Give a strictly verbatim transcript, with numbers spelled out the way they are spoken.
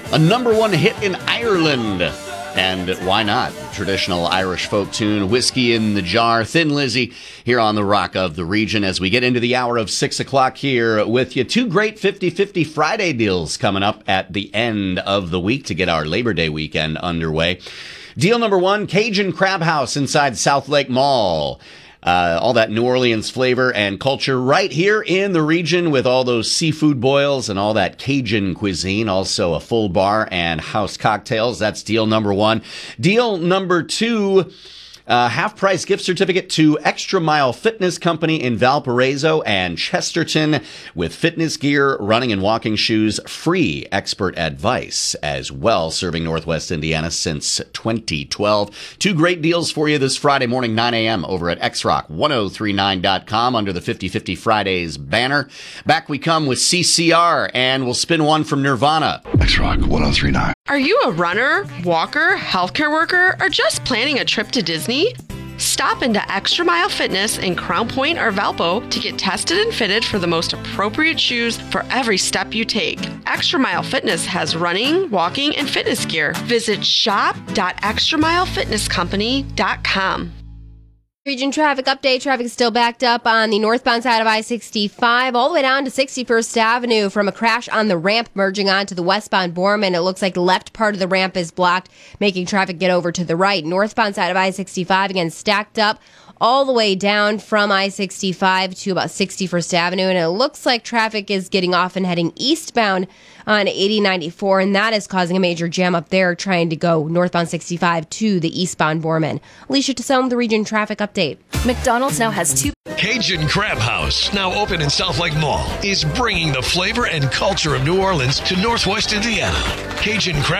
A number one hit in Ireland. And why not? Traditional Irish folk tune, Whiskey in the Jar, Thin Lizzy, here on the Rock of the Region as we get into the hour of six o'clock here with you. Two great fifty-fifty Friday deals coming up at the end of the week to get our Labor Day weekend underway. Deal number one, Cajun Crab House inside South Lake Mall. Uh, all that New Orleans flavor and culture right here in the region with all those seafood boils and all that Cajun cuisine. Also a full bar and house cocktails. That's deal number one. Deal number two, uh, half-price gift certificate to Extra Mile Fitness Company in Valparaiso and Chesterton with fitness gear, running and walking shoes, free expert advice as well, serving Northwest Indiana since twenty twelve. Two great deals for you this Friday morning, nine a.m. over at x rock ten thirty-nine dot com under the fifty-fifty Fridays banner. Back we come with C C R, and we'll spin one from Nirvana. X-Rock ten thirty-nine. Are you a runner, walker, healthcare worker, or just planning a trip to Disney? Stop into Extra Mile Fitness in Crown Point or Valpo to get tested and fitted for the most appropriate shoes for every step you take. Extra Mile Fitness has running, walking, and fitness gear. Visit shop dot extra mile fitness company dot com. Region traffic update. Traffic is still backed up on the northbound side of I sixty-five all the way down to sixty-first Avenue from a crash on the ramp merging on to the westbound Borman. It looks like the left part of the ramp is blocked, making traffic get over to the right. Northbound side of I sixty-five, again, stacked up all the way down from I sixty-five to about sixty-first Avenue. And it looks like traffic is getting off and heading eastbound on eighty ninety-four, and that is causing a major jam up there trying to go northbound sixty-five to the eastbound Borman. Alicia Tassone, the Region Traffic Update. McDonald's now has two. Cajun Crab House, now open in South Lake Mall, is bringing the flavor and culture of New Orleans to Northwest Indiana. Cajun Crab